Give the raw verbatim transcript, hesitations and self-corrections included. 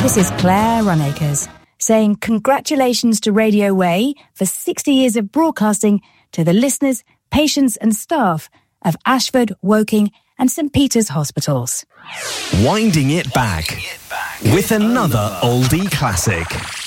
This is Claire Runacres saying congratulations to Radio Way for sixty years of broadcasting to the listeners, patients and staff of Ashford, Woking and St Peter's Hospitals. Winding it back with another oldie classic.